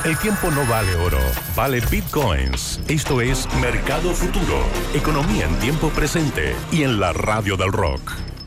El tiempo no vale oro, vale bitcoins. Esto es Mercado Futuro, economía en tiempo presente y en la radio del rock.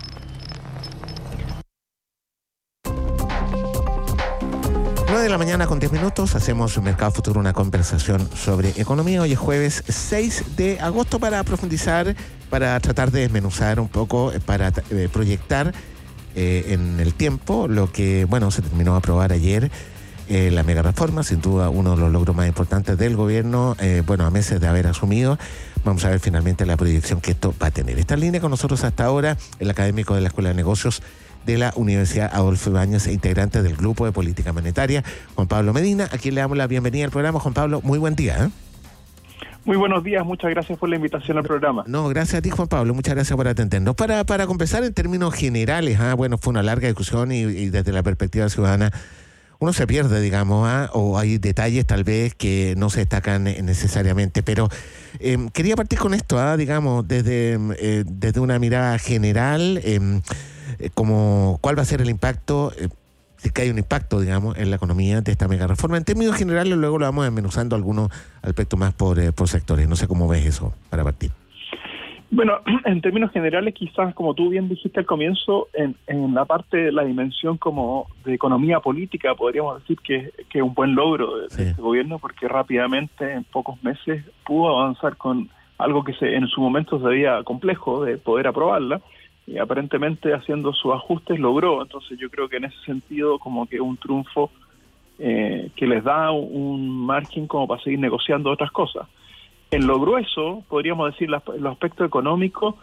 De la mañana con 10 minutos, hacemos Mercado Futuro, una conversación sobre economía. Hoy es jueves 6 de agosto para profundizar, para tratar de desmenuzar un poco, para proyectar en el tiempo lo que, se terminó de aprobar ayer, la mega reforma, sin duda uno de los logros más importantes del gobierno, a meses de haber asumido. Vamos a ver finalmente la proyección que esto va a tener. Está en línea con nosotros hasta ahora el académico de la Escuela de Negocios de la Universidad Adolfo Ibáñez e integrante del Grupo de Política Monetaria, Juan Pablo Medina, a quien le damos la bienvenida al programa. Juan Pablo, muy buen día. Muy buenos días, muchas gracias por la invitación al programa. No, gracias a ti, Juan Pablo, muchas gracias por atendernos. Para conversar en términos generales, fue una larga discusión y desde la perspectiva ciudadana uno se pierde, o hay detalles tal vez que no se destacan necesariamente, pero quería partir con esto, desde una mirada general, cuál va a ser el impacto, si que hay un impacto, en la economía de esta mega reforma. En términos generales, luego lo vamos desmenuzando algunos aspectos más por sectores. No sé cómo ves eso para partir. Bueno, en términos generales, quizás, como tú bien dijiste al comienzo, en la parte de la dimensión como de economía política, podríamos decir que es un buen logro de este gobierno, porque rápidamente, en pocos meses, pudo avanzar con algo que en su momento se veía complejo de poder aprobarla, y aparentemente haciendo sus ajustes logró. Entonces yo creo que en ese sentido como que un triunfo que les da un margen como para seguir negociando otras cosas. En lo grueso, podríamos decir, los aspectos económicos,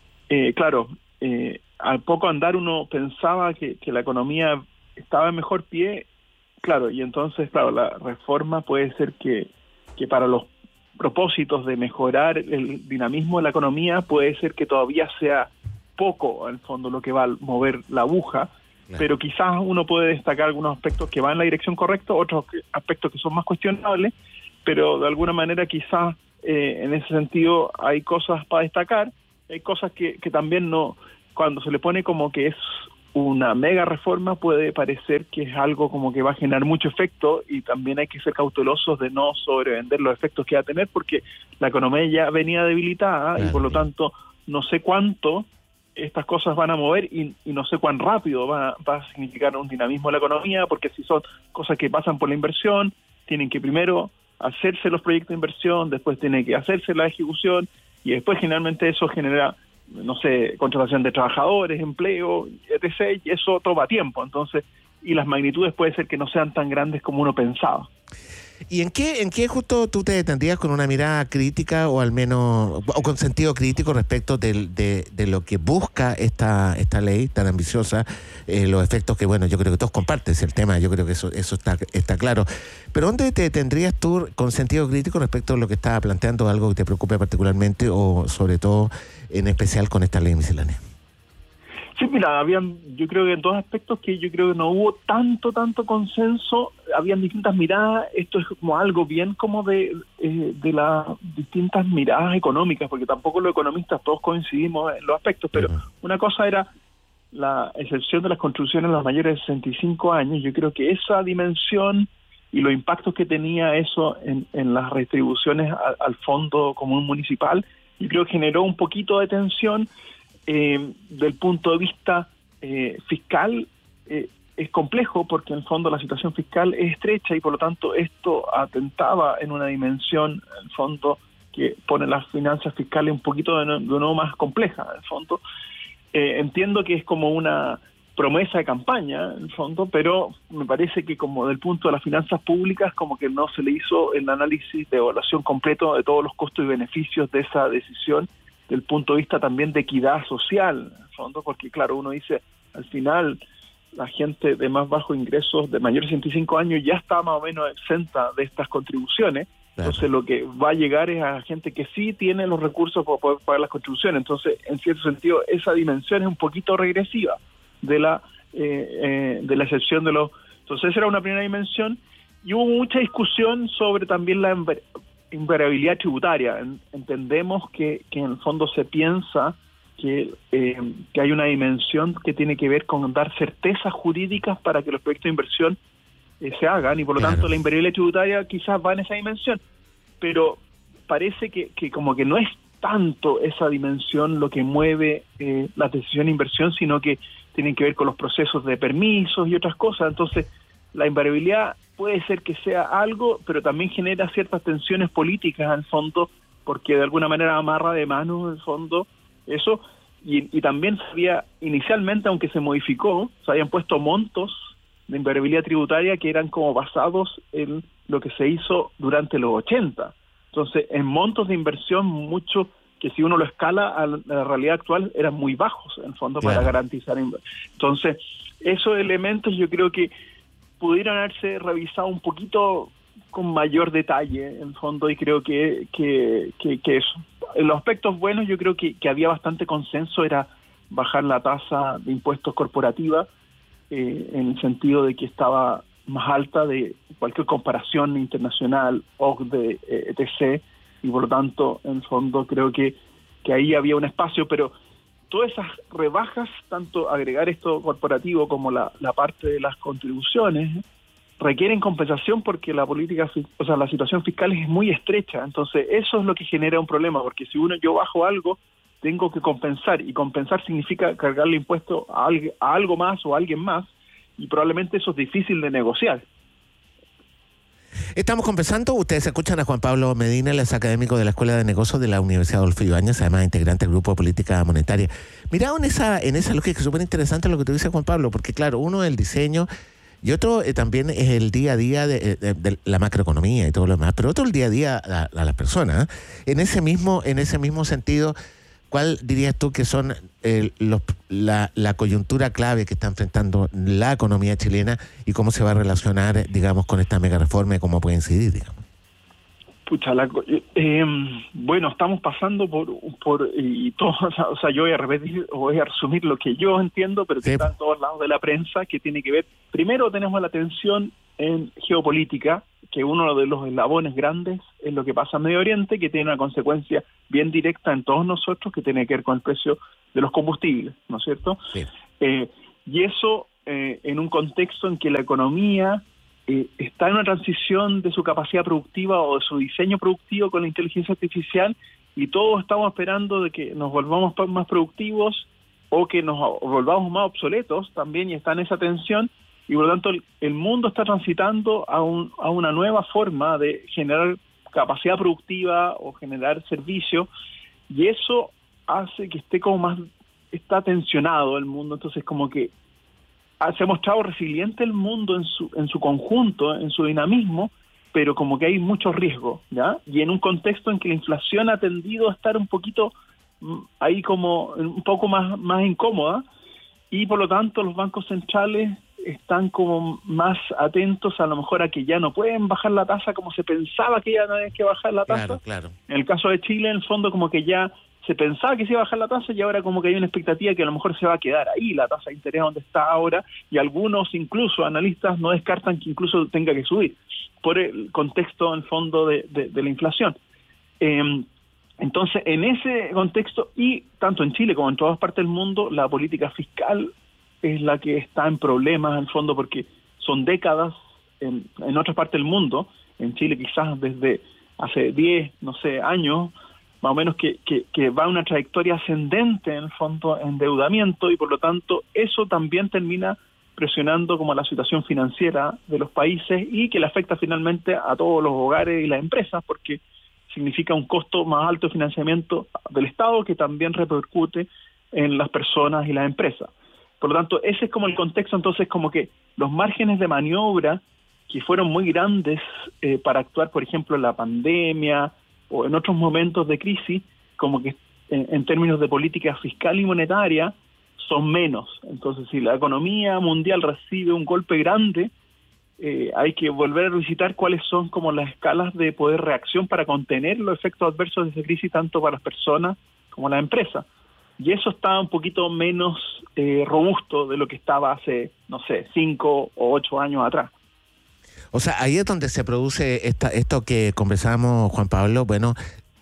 al poco andar uno pensaba que la economía estaba en mejor pie, y entonces, la reforma puede ser que para los propósitos de mejorar el dinamismo de la economía, puede ser que todavía sea poco, en el fondo, lo que va a mover la aguja, pero quizás uno puede destacar algunos aspectos que van en la dirección correcta, otros aspectos que son más cuestionables, pero de alguna manera quizás en ese sentido hay cosas para destacar, hay cosas que también no, cuando se le pone como que es una mega reforma, puede parecer que es algo como que va a generar mucho efecto, y también hay que ser cautelosos de no sobrevender los efectos que va a tener, porque la economía ya venía debilitada y por lo tanto no sé cuánto estas cosas van a mover y no sé cuán rápido va a significar un dinamismo de la economía, porque si son cosas que pasan por la inversión, tienen que primero hacerse los proyectos de inversión, después tiene que hacerse la ejecución, y después generalmente eso genera, contratación de trabajadores, empleo, etc., y eso toma tiempo. Entonces, y las magnitudes puede ser que no sean tan grandes como uno pensaba. ¿Y en qué justo tú te detendrías con una mirada crítica, o al menos, o con sentido crítico respecto de lo que busca esta ley tan ambiciosa, los efectos que, yo creo que todos compartes el tema, yo creo que eso está claro, pero ¿dónde te detendrías tú con sentido crítico respecto a lo que estaba planteando, algo que te preocupe particularmente, o sobre todo en especial con esta ley miscelánea? Sí, mira, yo creo que en dos aspectos que yo creo que no hubo tanto consenso, habían distintas miradas. Esto es como algo bien como de las distintas miradas económicas, porque tampoco los economistas todos coincidimos en los aspectos, pero una cosa era la excepción de las construcciones a los mayores de 65 años. Yo creo que esa dimensión y los impactos que tenía eso en las retribuciones al Fondo Común Municipal, yo creo que generó un poquito de tensión. Del punto de vista fiscal, es complejo, porque en el fondo la situación fiscal es estrecha, y por lo tanto esto atentaba en una dimensión, en el fondo, que pone las finanzas fiscales un poquito de nuevo más complejas. En el fondo, entiendo que es como una promesa de campaña, en el fondo, pero me parece que como del punto de las finanzas públicas, como que no se le hizo el análisis de evaluación completo de todos los costos y beneficios de esa decisión, del punto de vista también de equidad social, en el fondo, porque uno dice, al final, la gente de más bajos ingresos, de mayores de 65 años, ya está más o menos exenta de estas contribuciones. Entonces lo que va a llegar es a gente que sí tiene los recursos para poder pagar las contribuciones. Entonces, en cierto sentido, esa dimensión es un poquito regresiva de la excepción de los... Entonces, esa era una primera dimensión, y hubo mucha discusión sobre también la invariabilidad tributaria. Entendemos que en el fondo se piensa que hay una dimensión que tiene que ver con dar certezas jurídicas para que los proyectos de inversión se hagan, y por lo tanto la invariabilidad tributaria quizás va en esa dimensión, pero parece que como que no es tanto esa dimensión lo que mueve la decisión de inversión, sino que tienen que ver con los procesos de permisos y otras cosas. Entonces, la invariabilidad puede ser que sea algo, pero también genera ciertas tensiones políticas en el fondo, porque de alguna manera amarra de mano en el fondo eso, y también inicialmente, aunque se modificó, se habían puesto montos de invariabilidad tributaria que eran como basados en lo que se hizo durante los 80. Entonces, en montos de inversión, mucho que si uno lo escala a la realidad actual, eran muy bajos, en el fondo, para garantizar. Entonces, esos elementos yo creo que pudieran haberse revisado un poquito con mayor detalle, en el fondo, y creo que eso. En los aspectos buenos, yo creo que había bastante consenso, era bajar la tasa de impuestos corporativa, en el sentido de que estaba más alta de cualquier comparación internacional, OCDE, etc., y por lo tanto, en el fondo, creo que ahí había un espacio, pero todas esas rebajas, tanto agregar esto corporativo como la parte de las contribuciones, requieren compensación porque la política, o sea, la situación fiscal es muy estrecha. Entonces, eso es lo que genera un problema, porque si yo bajo algo, tengo que compensar, y compensar significa cargarle impuesto a algo más o a alguien más, y probablemente eso es difícil de negociar. Estamos conversando, ustedes escuchan a Juan Pablo Medina, él es académico de la Escuela de Negocios de la Universidad Adolfo Ibáñez, además integrante del Grupo de Política Monetaria. Mirá, en esa lógica es súper interesante lo que tú dices, Juan Pablo, porque claro, uno es el diseño y otro también es el día a día de la macroeconomía y todo lo demás, pero otro el día a día a las personas. En ese mismo sentido, ¿cuál dirías tú que son la coyuntura clave que está enfrentando la economía chilena y cómo se va a relacionar, digamos, con esta mega reforma y cómo puede incidir, digamos? Pucha, bueno, estamos pasando por y todo, o sea, yo voy a resumir lo que yo entiendo, pero que está en todos lados de la prensa, que tiene que ver, primero tenemos la tensión en geopolítica, que uno de los eslabones grandes es lo que pasa en Medio Oriente, que tiene una consecuencia bien directa en todos nosotros, que tiene que ver con el precio de los combustibles, ¿no es cierto? Sí. Y eso en un contexto en que la economía está en una transición de su capacidad productiva o de su diseño productivo con la inteligencia artificial, y todos estamos esperando de que nos volvamos más productivos o que nos volvamos más obsoletos también, y está en esa tensión. Y por lo tanto el mundo está transitando a una nueva forma de generar capacidad productiva o generar servicio, y eso hace que está tensionado el mundo. Entonces como que se ha mostrado resiliente el mundo en su conjunto, en su dinamismo, pero como que hay mucho riesgo, ¿ya? Y en un contexto en que la inflación ha tendido a estar un poquito ahí como un poco más incómoda, y por lo tanto los bancos centrales están como más atentos a lo mejor a que ya no pueden bajar la tasa como se pensaba que ya no había que bajar la tasa. Claro. En el caso de Chile, en el fondo, como que ya se pensaba que se iba a bajar la tasa, y ahora como que hay una expectativa que a lo mejor se va a quedar ahí la tasa de interés donde está ahora, y algunos incluso analistas no descartan que incluso tenga que subir por el contexto en el fondo de la inflación. Entonces, en ese contexto, y tanto en Chile como en todas partes del mundo, la política fiscal es la que está en problemas en el fondo, porque son décadas en otras partes del mundo, en Chile quizás desde hace 10, años, más o menos, que va una trayectoria ascendente en el fondo, endeudamiento, y por lo tanto eso también termina presionando como la situación financiera de los países, y que le afecta finalmente a todos los hogares y las empresas, porque significa un costo más alto de financiamiento del Estado que también repercute en las personas y las empresas. Por lo tanto, ese es como el contexto. Entonces, como que los márgenes de maniobra que fueron muy grandes para actuar, por ejemplo, en la pandemia o en otros momentos de crisis, como que en términos de política fiscal y monetaria, son menos. Entonces, si la economía mundial recibe un golpe grande, hay que volver a revisitar cuáles son como las escalas de poder reacción para contener los efectos adversos de esa crisis, tanto para las personas como las empresas. Y eso está un poquito menos robusto de lo que estaba hace, 5 o 8 años atrás. O sea, ahí es donde se produce esto que conversamos, Juan Pablo, bueno,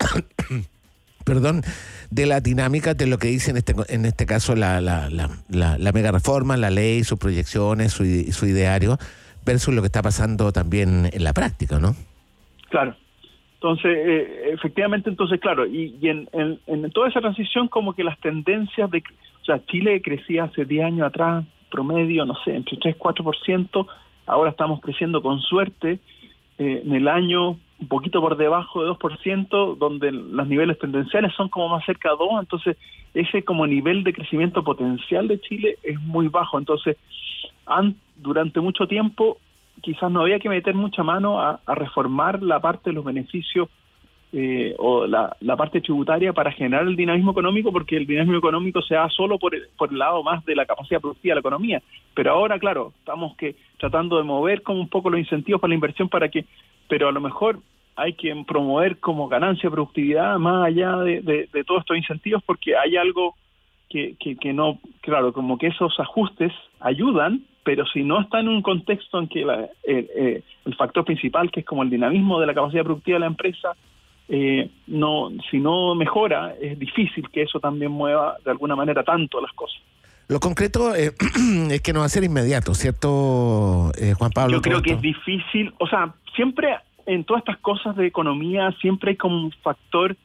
perdón, de la dinámica de lo que dice en este caso la mega reforma, la ley, sus proyecciones, su ideario, versus lo que está pasando también en la práctica, ¿no? Claro. Entonces, efectivamente, claro, y en toda esa transición como que las tendencias o sea, Chile crecía hace 10 años atrás, promedio, no sé, entre 3-4%, ahora estamos creciendo con suerte, en el año un poquito por debajo de 2%, donde los niveles tendenciales son como más cerca de 2%, entonces ese como nivel de crecimiento potencial de Chile es muy bajo, entonces durante mucho tiempo quizás no había que meter mucha mano a reformar la parte de los beneficios o la parte tributaria para generar el dinamismo económico, porque el dinamismo económico se da solo por el lado más de la capacidad productiva de la economía. Pero ahora, claro, estamos tratando de mover como un poco los incentivos para la inversión pero a lo mejor hay que promover como ganancia de productividad más allá de todos estos incentivos, porque hay algo que no, claro, como que esos ajustes ayudan, pero si no está en un contexto en que el factor principal, que es como el dinamismo de la capacidad productiva de la empresa, si no mejora, es difícil que eso también mueva de alguna manera tanto las cosas. Lo concreto es que no va a ser inmediato, ¿cierto, Juan Pablo? Yo creo que es difícil, o sea, siempre en todas estas cosas de economía, siempre hay como un factor,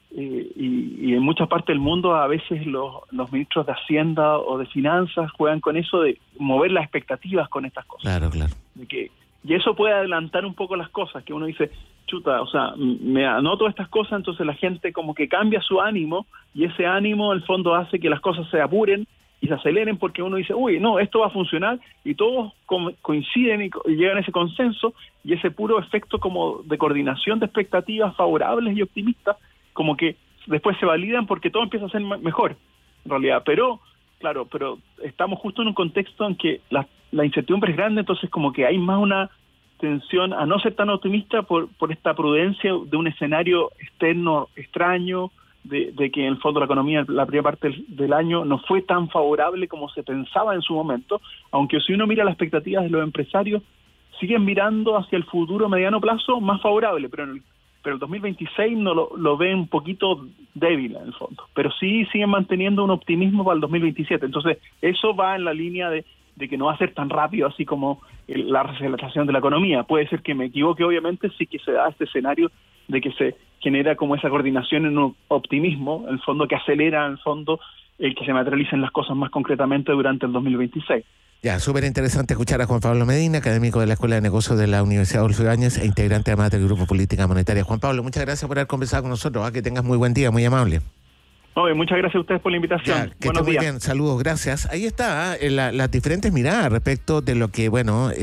y en muchas partes del mundo a veces los ministros de Hacienda o de Finanzas juegan con eso de mover las expectativas con estas cosas. Claro. Y eso puede adelantar un poco las cosas, que uno dice, chuta, o sea, me anoto estas cosas, entonces la gente como que cambia su ánimo, y ese ánimo en el fondo hace que las cosas se apuren y se aceleren, porque uno dice, uy, no, esto va a funcionar, y todos coinciden y llegan a ese consenso, y ese puro efecto como de coordinación de expectativas favorables y optimistas, como que después se validan porque todo empieza a ser mejor, en realidad. Pero, claro, estamos justo en un contexto en que la incertidumbre es grande, entonces como que hay más una tensión a no ser tan optimista por esta prudencia de un escenario externo extraño, de que en el fondo la economía la primera parte del año no fue tan favorable como se pensaba en su momento, aunque si uno mira las expectativas de los empresarios, siguen mirando hacia el futuro a mediano plazo más favorable, pero el 2026 no lo ven un poquito débil en el fondo, pero sí siguen manteniendo un optimismo para el 2027, entonces eso va en la línea de que no va a ser tan rápido así como la reaceleración de la economía. Puede ser que me equivoque, obviamente, sí que se da este escenario de que se genera como esa coordinación en un optimismo, en el fondo que acelera en el fondo el que se materialicen las cosas más concretamente durante el 2026. Ya, súper interesante escuchar a Juan Pablo Medina, académico de la Escuela de Negocios de la Universidad Adolfo Ibáñez e integrante además del Grupo Política Monetaria. Juan Pablo, muchas gracias por haber conversado con nosotros. Que tengas muy buen día, muy amable. Muchas gracias a ustedes por la invitación. Ya, que esté muy bien, saludos, gracias. Ahí está las diferentes miradas respecto de lo que,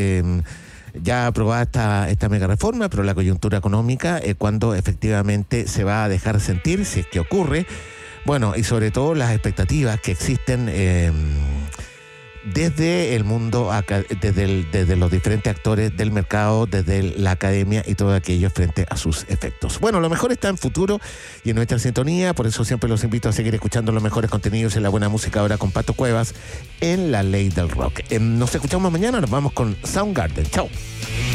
ya aprobada esta mega reforma, pero la coyuntura económica, cuando efectivamente se va a dejar sentir, si es que ocurre, y sobre todo las expectativas que existen desde el mundo, desde los diferentes actores del mercado, desde la academia y todo aquello frente a sus efectos. Lo mejor está en futuro y en nuestra sintonía, por eso siempre los invito a seguir escuchando los mejores contenidos en la buena música ahora con Pato Cuevas en La Ley del Rock. Nos escuchamos mañana, nos vamos con Soundgarden. Chao.